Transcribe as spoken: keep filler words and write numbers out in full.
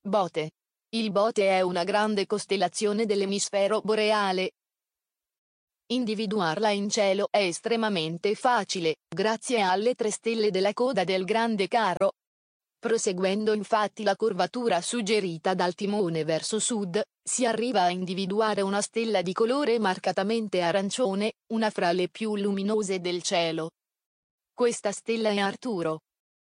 Bote. Il Bote è una grande costellazione dell'emisfero boreale. Individuarla in cielo è estremamente facile, grazie alle tre stelle della coda del Grande Carro. Proseguendo infatti la curvatura suggerita dal timone verso sud, si arriva a individuare una stella di colore marcatamente arancione, una fra le più luminose del cielo. Questa stella è Arturo.